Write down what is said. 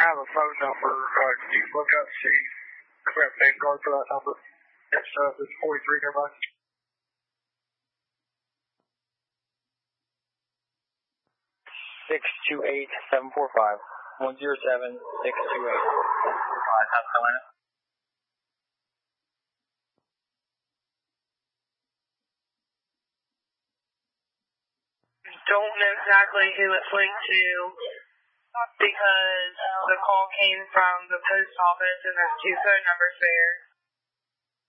have a phone number. Can you look up, see if we have a name card for that number? It's 43 nearby. 628-745. 107-628-745. South Carolina. Don't know exactly who it's linked to because the call came from the post office and there's 2 phone numbers there.